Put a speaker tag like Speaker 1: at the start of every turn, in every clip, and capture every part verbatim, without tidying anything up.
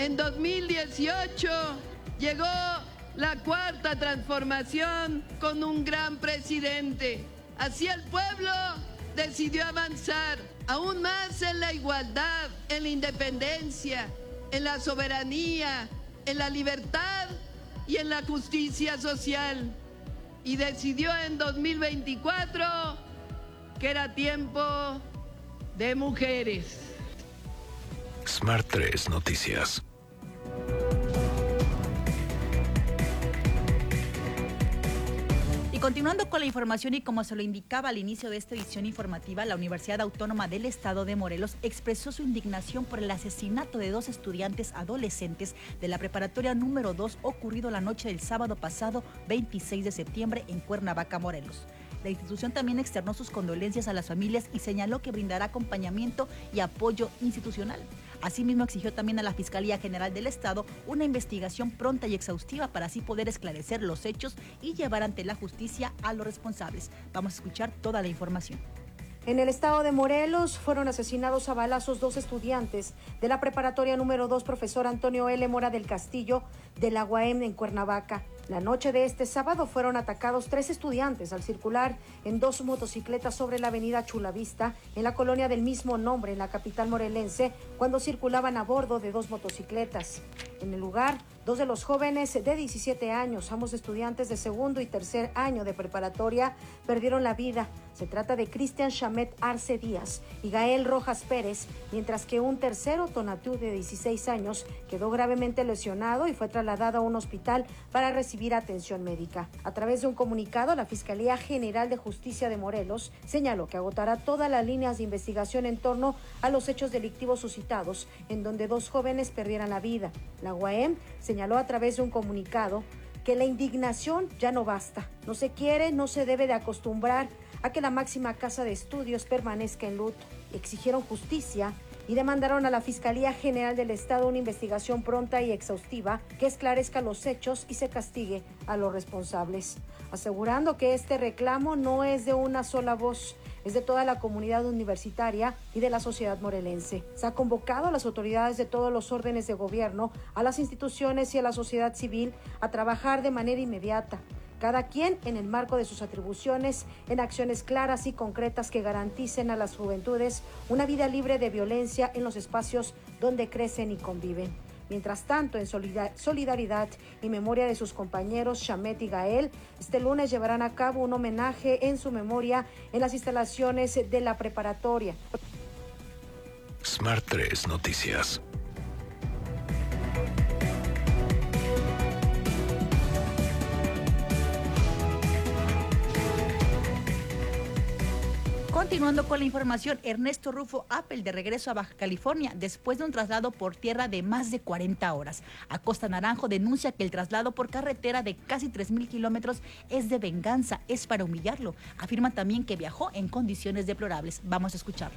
Speaker 1: En dos mil dieciocho llegó la cuarta transformación con un gran presidente. Así el pueblo decidió avanzar aún más en la igualdad, en la independencia, en la soberanía, en la libertad y en la justicia social. Y decidió en dos mil veinticuatro que era tiempo de mujeres.
Speaker 2: Smart tres Noticias.
Speaker 3: Y continuando con la información, y como se lo indicaba al inicio de esta edición informativa, la Universidad Autónoma del Estado de Morelos expresó su indignación por el asesinato de dos estudiantes adolescentes de la preparatoria número dos ocurrido la noche del sábado pasado veintiséis de septiembre en Cuernavaca, Morelos. La institución también externó sus condolencias a las familias y señaló que brindará acompañamiento y apoyo institucional. Asimismo, exigió también a la Fiscalía General del Estado una investigación pronta y exhaustiva para así poder esclarecer los hechos y llevar ante la justicia a los responsables. Vamos a escuchar toda la información.
Speaker 4: En el estado de Morelos fueron asesinados a balazos dos estudiantes de la preparatoria número dos, profesor Antonio L. Mora del Castillo, de la U A M en Cuernavaca. La noche de este sábado fueron atacados tres estudiantes al circular en dos motocicletas sobre la avenida Chulavista, en la colonia del mismo nombre, en la capital morelense, cuando circulaban a bordo de dos motocicletas. En el lugar, dos de los jóvenes de diecisiete años, ambos estudiantes de segundo y tercer año de preparatoria, perdieron la vida. Se trata de Cristian Chamet Arce Díaz y Gael Rojas Pérez, mientras que un tercero, Tonatiuh, de dieciséis años, quedó gravemente lesionado y fue trasladado a un hospital para recibir atención médica. A través de un comunicado, la Fiscalía General de Justicia de Morelos señaló que agotará todas las líneas de investigación en torno a los hechos delictivos suscitados, en donde dos jóvenes perdieran la vida. La U A M señaló a través de un comunicado que la indignación ya no basta. No se quiere, no se debe de acostumbrar a que la máxima casa de estudios permanezca en luto. Exigieron justicia y demandaron a la Fiscalía General del Estado una investigación pronta y exhaustiva que esclarezca los hechos y se castigue a los responsables, asegurando que este reclamo no es de una sola voz, es de toda la comunidad universitaria y de la sociedad morelense. Se ha convocado a las autoridades de todos los órdenes de gobierno, a las instituciones y a la sociedad civil a trabajar de manera inmediata, cada quien en el marco de sus atribuciones, en acciones claras y concretas que garanticen a las juventudes una vida libre de violencia en los espacios donde crecen y conviven. Mientras tanto, en solidaridad y memoria de sus compañeros Chamet y Gael, este lunes llevarán a cabo un homenaje en su memoria en las instalaciones de la preparatoria.
Speaker 2: Smart tres Noticias.
Speaker 3: Continuando con la información, Ernesto Rufo Apple de regreso a Baja California después de un traslado por tierra de más de cuarenta horas. Acosta Naranjo denuncia que el traslado por carretera de casi tres mil kilómetros es de venganza, es para humillarlo. Afirma también que viajó en condiciones deplorables. Vamos a escucharlo.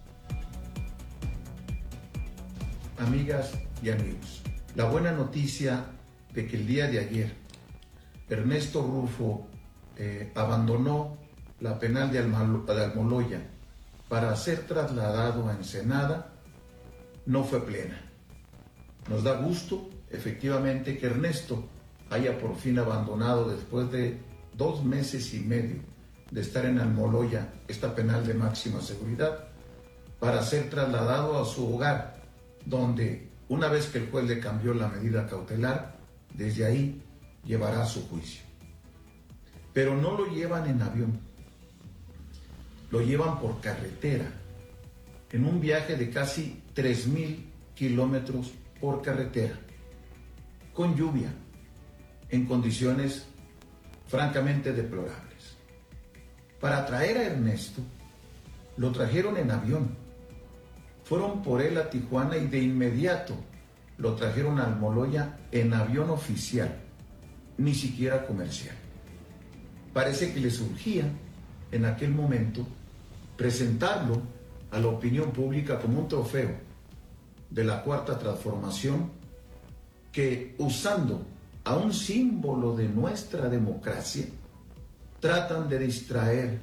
Speaker 5: Amigas y amigos, la buena noticia de que el día de ayer Ernesto Rufo eh, abandonó la penal de Almoloya para ser trasladado a Ensenada no fue plena. Nos da gusto, efectivamente, que Ernesto haya por fin abandonado, después de dos meses y medio de estar en Almoloya, esta penal de máxima seguridad, para ser trasladado a su hogar, donde, una vez que el juez le cambió la medida cautelar, desde ahí llevará su juicio. Pero no lo llevan en avión. Lo llevan por carretera, en un viaje de casi tres mil kilómetros por carretera, con lluvia, en condiciones francamente deplorables. Para traer a Ernesto, lo trajeron en avión. Fueron por él a Tijuana y de inmediato lo trajeron a Almoloya en avión oficial, ni siquiera comercial. Parece que le surgía en aquel momento presentarlo a la opinión pública como un trofeo de la Cuarta Transformación, que, usando a un símbolo de nuestra democracia, tratan de distraer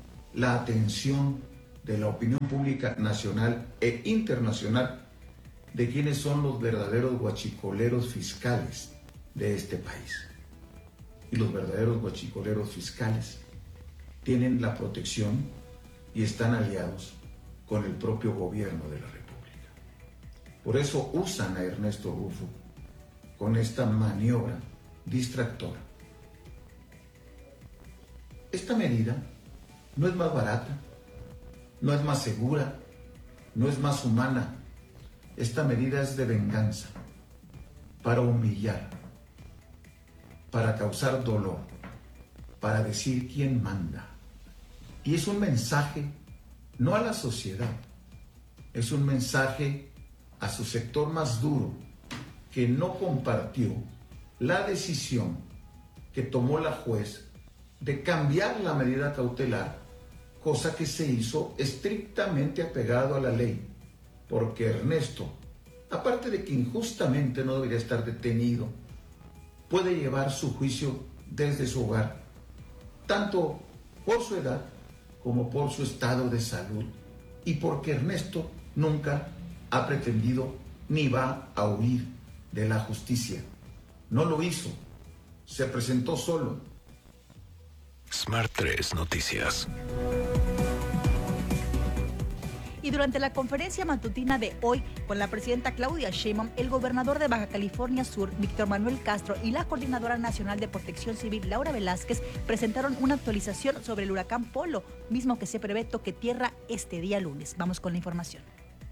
Speaker 5: la atención de la opinión pública nacional e internacional de quiénes son los verdaderos guachicoleros fiscales de este país. Y los verdaderos guachicoleros fiscales tienen la protección y están aliados con el propio gobierno de la República. Por eso usan a Ernesto Rufo con esta maniobra distractora. Esta medida no es más barata, no es más segura, no es más humana. Esta medida es de venganza, para humillar, para causar dolor, para decir quién manda. Y es un mensaje no a la sociedad, es un mensaje a su sector más duro, que no compartió la decisión que tomó la juez de cambiar la medida cautelar, cosa que se hizo estrictamente apegado a la ley, porque Ernesto, aparte de que injustamente no debería estar detenido, puede llevar su juicio desde su hogar, tanto por su edad como por su estado de salud, y porque Ernesto nunca ha pretendido ni va a huir de la justicia. No lo hizo, se presentó solo.
Speaker 2: Smart tres Noticias.
Speaker 3: Y durante la conferencia matutina de hoy con la presidenta Claudia Sheinbaum, el gobernador de Baja California Sur, Víctor Manuel Castro, y la coordinadora nacional de Protección Civil, Laura Velázquez, presentaron una actualización sobre el huracán Polo, mismo que se prevé toque tierra este día lunes. Vamos con la información.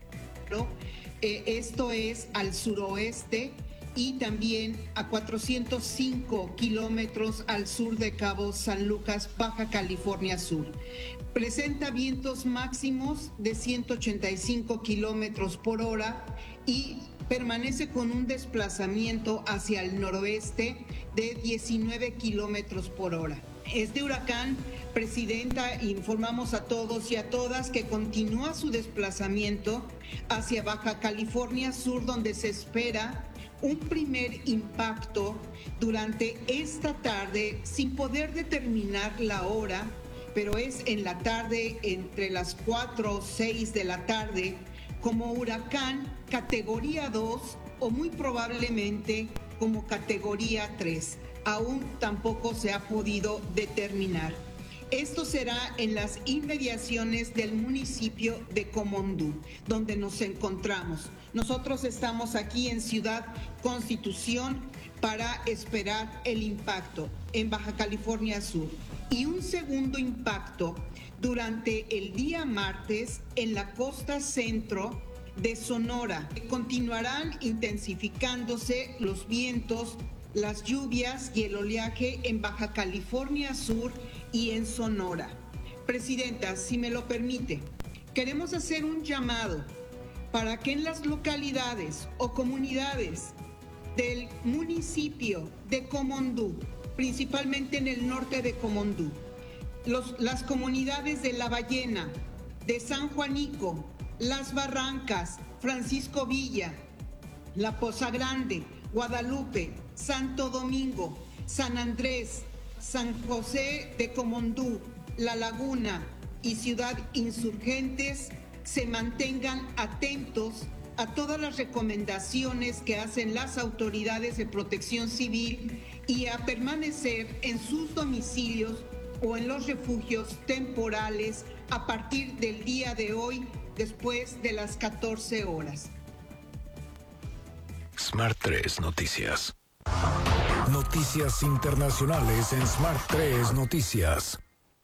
Speaker 6: Eh, esto es al suroeste y también a cuatrocientos cinco kilómetros al sur de Cabo San Lucas, Baja California Sur. Presenta vientos máximos de ciento ochenta y cinco kilómetros por hora y permanece con un desplazamiento hacia el noroeste de diecinueve kilómetros por hora. Este huracán, presidenta, informamos a todos y a todas que continúa su desplazamiento hacia Baja California Sur, donde se espera un primer impacto durante esta tarde, sin poder determinar la hora, pero es en la tarde, entre las cuatro o seis de la tarde, como huracán categoría dos o muy probablemente como categoría tres. Aún tampoco se ha podido determinar. Esto será en las inmediaciones del municipio de Comondú, donde nos encontramos. Nosotros estamos aquí en Ciudad Constitución para esperar el impacto en Baja California Sur. Y un segundo impacto durante el día martes en la costa centro de Sonora. Continuarán intensificándose los vientos, las lluvias y el oleaje en Baja California Sur y en Sonora. Presidenta, si me lo permite, queremos hacer un llamado para que en las localidades o comunidades del municipio de Comondú, principalmente en el norte de Comondú, los, las comunidades de La Ballena, de San Juanico, Las Barrancas, Francisco Villa, La Poza Grande, Guadalupe, Santo Domingo, San Andrés, San José de Comondú, La Laguna y Ciudad Insurgentes se mantengan atentos a todas las recomendaciones que hacen las autoridades de protección civil y a permanecer en sus domicilios o en los refugios temporales a partir del día de hoy, después de las catorce horas.
Speaker 2: Smart tres Noticias.
Speaker 7: Noticias internacionales en Smart tres Noticias.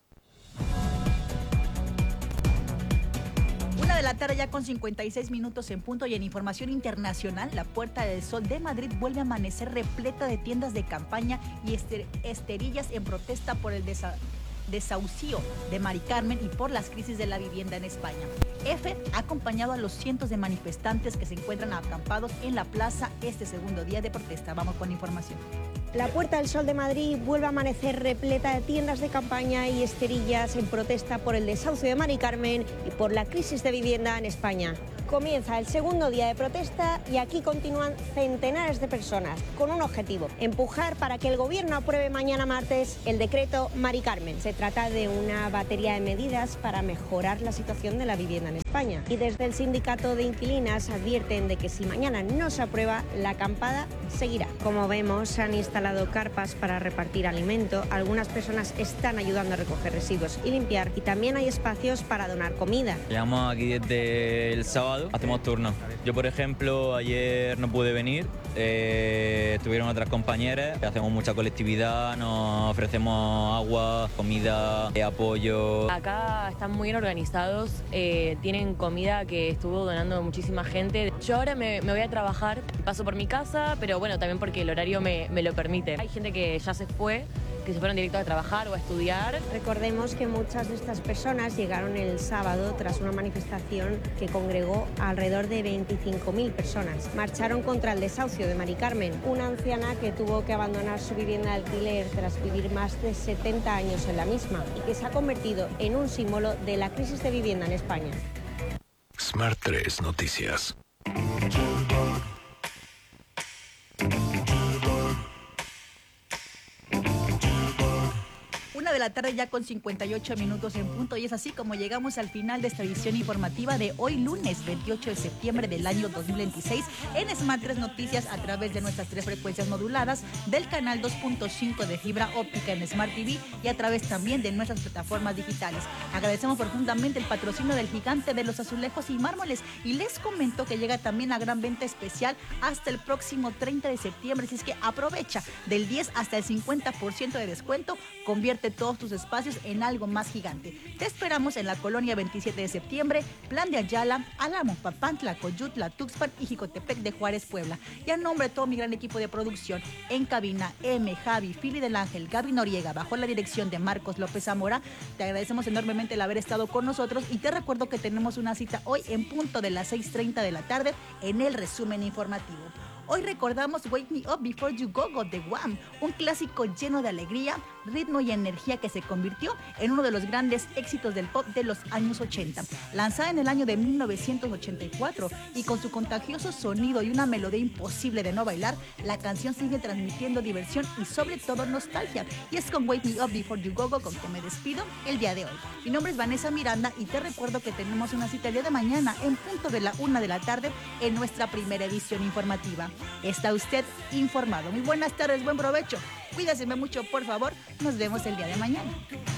Speaker 3: Una de la tarde ya con cincuenta y seis minutos en punto, y en información internacional, la Puerta del Sol de Madrid vuelve a amanecer repleta de tiendas de campaña y ester esterillas en protesta por el desa desahucio de Mari Carmen y por las crisis de la vivienda en España. EFE ha acompañado a los cientos de manifestantes que se encuentran acampados en la plaza este segundo día de protesta. Vamos con información.
Speaker 8: La Puerta del Sol de Madrid vuelve a amanecer repleta de tiendas de campaña y esterillas en protesta por el desahucio de Mari Carmen y por la crisis de vivienda en España. Comienza el segundo día de protesta y aquí continúan centenares de personas con un objetivo: empujar para que el gobierno apruebe mañana martes el decreto Mari Carmen. Se trata de una batería de medidas para mejorar la situación de la vivienda en España. Y desde el sindicato de inquilinas advierten de que si mañana no se aprueba, la acampada seguirá. Como vemos, se han instalado carpas para repartir alimento, algunas personas están ayudando a recoger residuos y limpiar, y también hay espacios para donar comida.
Speaker 9: Llegamos aquí desde el sábado, hacemos turnos. Yo, por ejemplo, ayer no pude venir, eh, estuvieron otras compañeras, hacemos mucha colectividad, nos ofrecemos agua, comida, eh, apoyo.
Speaker 10: Acá están muy bien organizados, eh, tienen comida que estuvo donando muchísima gente. Yo ahora me, me voy a trabajar, paso por mi casa, pero bueno, también porque el horario me, me lo permite. Hay gente que ya se fue, que se fueron directo a trabajar o a estudiar.
Speaker 8: Recordemos que muchas de estas personas llegaron el sábado tras una manifestación que congregó a alrededor de veinticinco mil personas. Marcharon contra el desahucio de Mari Carmen, una anciana que tuvo que abandonar su vivienda de alquiler tras vivir más de setenta años en la misma y que se ha convertido en un símbolo de la crisis de vivienda en España.
Speaker 2: Smart tres Noticias.
Speaker 3: Una de la tarde ya con cincuenta y ocho minutos en punto, y es así como llegamos al final de esta edición informativa de hoy lunes veintiocho de septiembre del año dos mil veintiséis en Smart tres Noticias, a través de nuestras tres frecuencias moduladas del canal dos punto cinco de fibra óptica en Smart T V y a través también de nuestras plataformas digitales. Agradecemos profundamente el patrocinio del gigante de los azulejos y mármoles, y les comento que llega también la gran venta especial hasta el próximo treinta de septiembre, así es que aprovecha del diez hasta el cincuenta por ciento de descuento, convierte todos tus espacios en algo más gigante. Te esperamos en la colonia veintisiete de septiembre, Plan de Ayala, Álamo, Papantla, Coyutla, Tuxpan y Jicotepec de Juárez, Puebla. Y a nombre de todo mi gran equipo de producción, en cabina, M, Javi, Fili del Ángel, Gaby Noriega, bajo la dirección de Marcos López Zamora, te agradecemos enormemente el haber estado con nosotros, y te recuerdo que tenemos una cita hoy en punto de las seis treinta de la tarde en el resumen informativo. Hoy recordamos Wake Me Up Before You Go Go de Wham, un clásico lleno de alegría, ritmo y energía que se convirtió en uno de los grandes éxitos del pop de los años ochenta. Lanzada en el año de mil novecientos ochenta y cuatro y con su contagioso sonido y una melodía imposible de no bailar, la canción sigue transmitiendo diversión y sobre todo nostalgia. Y es con Wake Me Up Before You Go Go con que me despido el día de hoy. Mi nombre es Vanessa Miranda y te recuerdo que tenemos una cita el día de mañana en punto de la una de la tarde en nuestra primera edición informativa. Está usted informado. Muy buenas tardes, buen provecho. Cuídese mucho, por favor. Nos vemos el día de mañana.